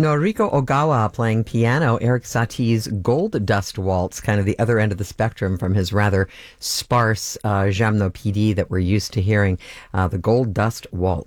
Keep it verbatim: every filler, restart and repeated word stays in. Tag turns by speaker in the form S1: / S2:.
S1: Noriko Ogawa playing piano, Eric Satie's Gold Dust Waltz, kind of the other end of the spectrum from his rather sparse uh, Jamno P D that we're used to hearing. Uh, the Gold Dust Waltz.